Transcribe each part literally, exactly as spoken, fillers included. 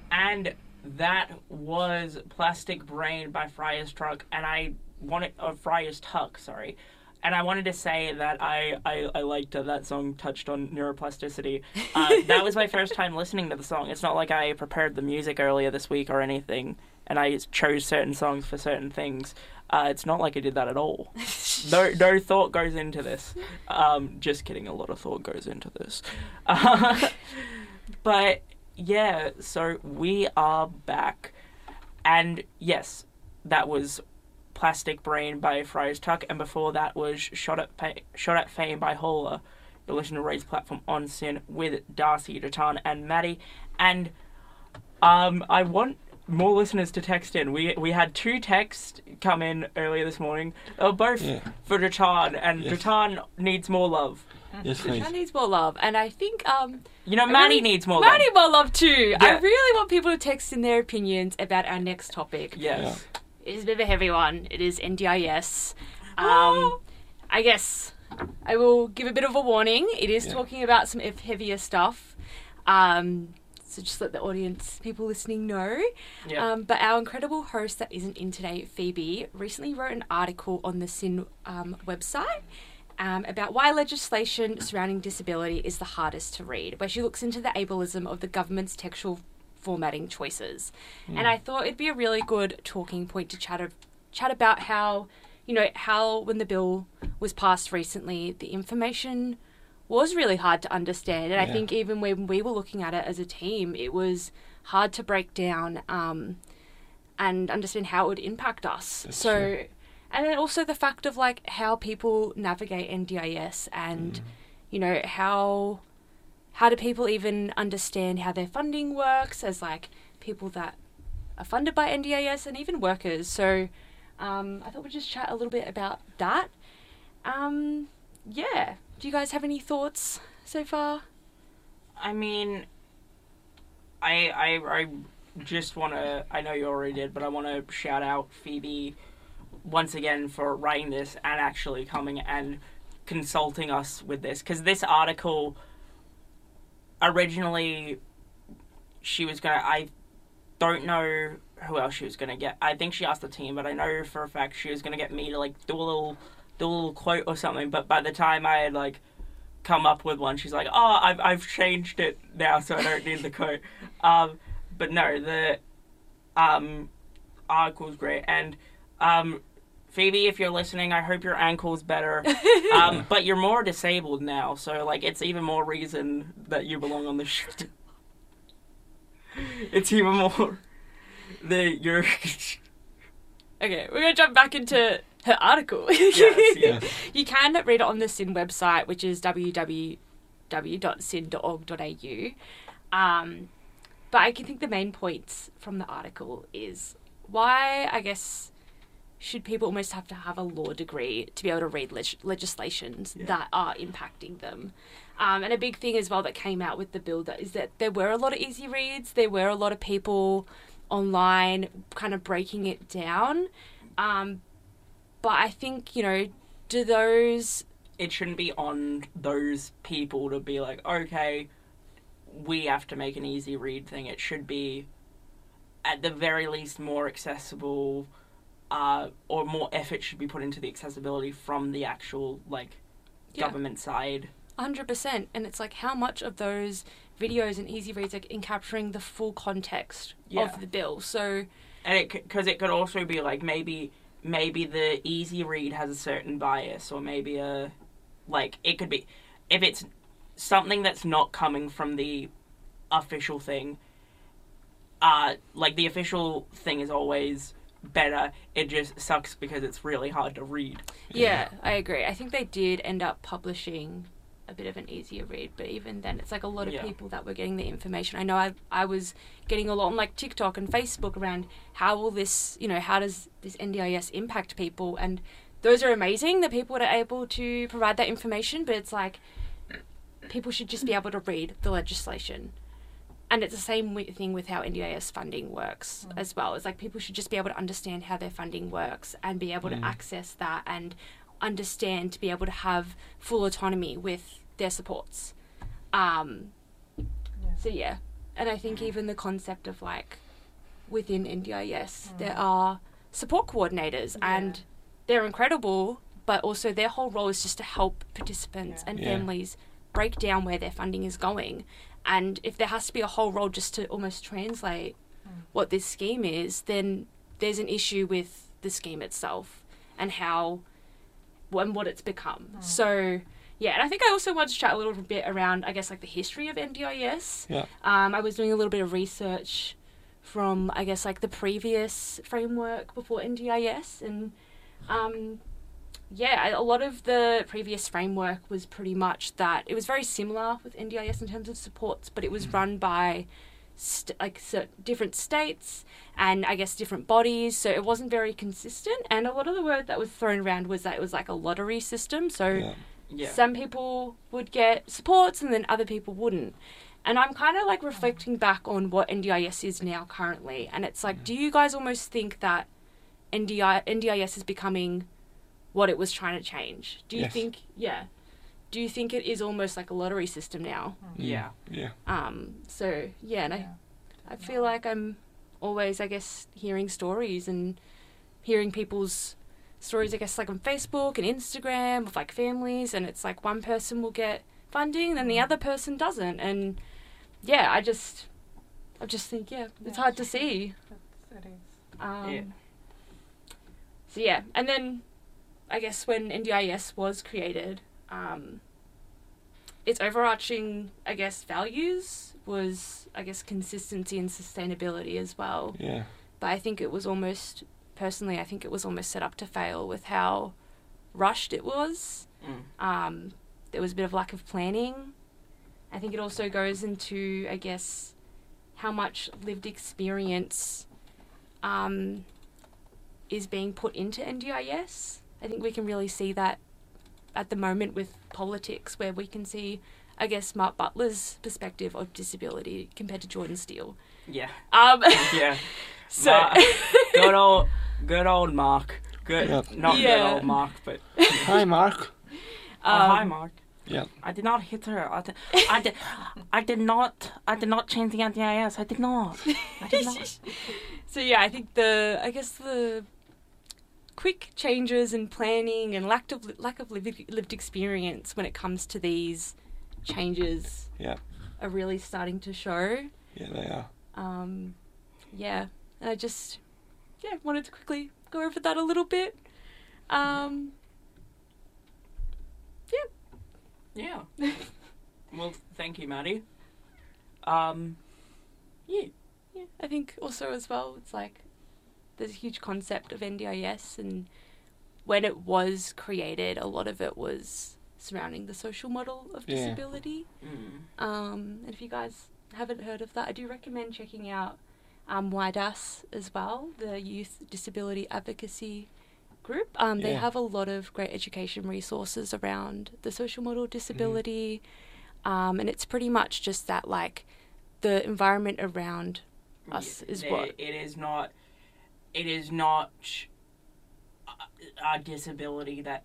And that was Plastic Brain by Friar's Truck, and I wanted, uh, Friar's Tuck, sorry. And I wanted to say that I, I, I liked uh, that song touched on neuroplasticity. Uh, that was my first time listening to the song. It's not like I prepared the music earlier this week or anything, and I chose certain songs for certain things. Uh, it's not like I did that at all. No, no thought goes into this. Um, just kidding. A lot of thought goes into this. Uh, but yeah, so we are back, and yes, that was Plastic Brain by Friar's Tuck, and before that was Shot at pa- Shot at Fame by Hola. You're listening to Raise Platform on Sin with Darcy, Jatan, and Maddie, and um, I want more listeners to text in. We we had two texts come in earlier this morning. They were both yeah. for Jatan, and yes. Jatan needs more love. Yes, please. Jatan needs more love, and I think um, you know, Maddie really, needs more Maddie love. more love too. Yeah. I really want people to text in their opinions about our next topic. Yes. Yeah. It is a bit of a heavy one. It is N D I S. Um, I guess I will give a bit of a warning. It is yeah. talking about some heavier stuff. Um, so just let the audience, people listening know. Yeah. Um, but our incredible host that isn't in today, Phoebe, recently wrote an article on the SYN um, website um, about why legislation surrounding disability is the hardest to read, where she looks into the ableism of the government's textual formatting choices. Mm. And I thought it'd be a really good talking point to chat of, chat about how, you know, how when the bill was passed recently, the information was really hard to understand. And yeah. I think even when we were looking at it as a team, it was hard to break down um, and understand how it would impact us. That's so, true. And then also the fact of like how people navigate N D I S and, mm. you know, how... How do people even understand how their funding works as, like, people that are funded by N D I S and even workers? So um, I thought we'd just chat a little bit about that. Um, yeah. Do you guys have any thoughts so far? I mean, I, I, I just want to... I know you already did, but I want to shout out Phoebe once again for writing this and actually coming and consulting us with this. Because this article... Originally, she was going to... I don't know who else she was going to get. I think she asked the team, but I know for a fact she was going to get me to, like, do a little do a little quote or something. But by the time I had, like, come up with one, she's like, oh, I've, I've changed it now, so I don't need the quote. Um, but no, the um, article's great. And... Um, Phoebe, if you're listening, I hope your ankle's better. Um, but you're more disabled now, so, like, it's even more reason that you belong on the show. It's even more that you're... Okay, we're going to jump back into her article. Yes, yes. You can read it on the SYN website, which is w w w dot syn dot org dot a u. Um, but I can think the main points from the article is why, I guess... should people almost have to have a law degree to be able to read leg- legislations yeah. that are impacting them? Um, and a big thing as well that came out with the bill that is that there were a lot of easy reads. There were a lot of people online kind of breaking it down. Um, but I think, you know, do those... It shouldn't be on those people to be like, okay, we have to make an easy read thing. It should be, at the very least, more accessible... Uh, or more effort should be put into the accessibility from the actual, like, yeah. government side. one hundred percent. And it's like, how much of those videos and easy reads are in capturing the full context yeah. of the bill? So... And it because it could also be, like, maybe maybe the easy read has a certain bias, or maybe a... Like, it could be... If it's something that's not coming from the official thing, uh, like, the official thing is always... better. It just sucks because it's really hard to read. Yeah, I agree. I think they did end up publishing a bit of an easier read, but even then it's like a lot of yeah. people that were getting the information. I know I I was getting a lot on like TikTok and Facebook around how will this, you know, how does this N D I S impact people, and those are amazing, the people that are able to provide that information, but it's like people should just be able to read the legislation. And it's the same thing with how N D I S funding works mm. as well. It's like people should just be able to understand how their funding works and be able mm. to access that and understand to be able to have full autonomy with their supports. Um, yeah. So, yeah. and I think even the concept of like within N D I S mm. there are support coordinators yeah. and they're incredible, but also their whole role is just to help participants yeah. and yeah. families break down where their funding is going. And if there has to be a whole role just to almost translate mm. what this scheme is, then there's an issue with the scheme itself and how and what it's become. Mm. So, yeah, and I think I also want to chat a little bit around, I guess, like the history of N D I S. Yeah. Um, I was doing a little bit of research from, I guess, like the previous framework before N D I S. And, um, yeah, a lot of the previous framework was pretty much that it was very similar with N D I S in terms of supports, but it was run by st- like certain different states and I guess different bodies, so it wasn't very consistent. And a lot of the word that was thrown around was that it was like a lottery system, so yeah. Yeah. some people would get supports and then other people wouldn't. And I'm kind of like reflecting back on what N D I S is now currently, and it's like, do you guys almost think that N D I- N D I S is becoming what it was trying to change? Do you Yes. think, yeah, do you think it is almost like a lottery system now? Yeah. Yeah. Um, so, yeah, and Yeah, I, I feel like I'm always, I guess, hearing stories and hearing people's stories, I guess, like on Facebook and Instagram with like families, and it's like one person will get funding and then the other person doesn't. And yeah, I just, I just think, yeah, it's Yeah. hard to see. It's, it is. Um, Yeah. So yeah, and then I guess when N D I S was created, um, its overarching, I guess, values was, I guess, consistency and sustainability as well. Yeah. But I think it was almost, personally, I think it was almost set up to fail with how rushed it was. Mm. Um, there was a bit of lack of planning. I think it also goes into, I guess, how much lived experience um, is being put into N D I S. I think we can really see that at the moment with politics, where we can see, I guess, Mark Butler's perspective of disability compared to Jordan Steele. Yeah. Um, Yeah. so, Ma- good old, good old Mark. Good, Yep. not Yeah. good old Mark, but Hi, Mark. oh, hi, um, Mark. Yeah. I did not hit her. I did, I did, I did not. I did not change the N D I S. I did not. I did not. So yeah, I think the, I guess the quick changes in planning and lack of lack of lived, lived experience when it comes to these changes Yeah. are really starting to show. Yeah, they are. Um, yeah, and I just yeah wanted to quickly go over that a little bit. Um, Yeah. Well, thank you, Maddie. Um, yeah. yeah, I think also as well, it's like there's a huge concept of N D I S, and when it was created, a lot of it was surrounding the social model of Yeah. disability. Mm. Um, and if you guys haven't heard of that, I do recommend checking out um, Y D A S as well, the Youth Disability Advocacy Group. Um, they Yeah. have a lot of great education resources around the social model of disability, um, and it's pretty much just that, like, the environment around us Yeah, is it- what. it is not. It is not a, a disability that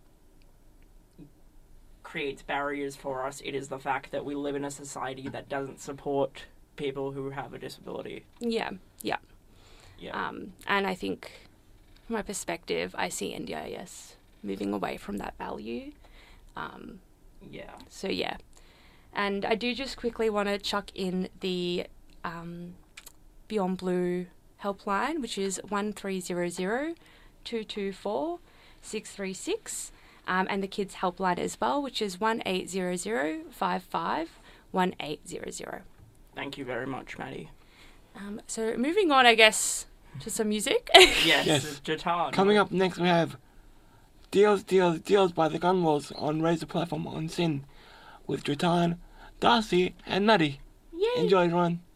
creates barriers for us. It is the fact that we live in a society that doesn't support people who have a disability. Yeah, yeah. Yeah. Um, and I think, from my perspective, I see N D I S moving away from that value. Um, yeah. So yeah, and I do just quickly want to chuck in the um, Beyond Blue helpline, which is one three zero zero, two two four, six three six, um, and the kids helpline as well, which is one eight zero zero, five five, one eight zero zero. Thank you very much, Maddie. Um, so moving on, I guess, to some music. Yes, Yes. Jatan. Coming up next, we have Deals, Deals, Deals by the Gunwalls on Raise the Platform on Sin with Jatan, Darcy, and Maddie. Yay! Enjoy, everyone.